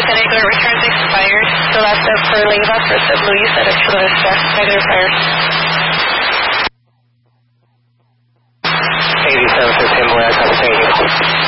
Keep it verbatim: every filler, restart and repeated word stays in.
Lieutenant Gordon returns expired. The last up for Leyva, first up Luis at a Chula Vista, negative fire. eighty-seven fifteen, boy, I copy, thank you.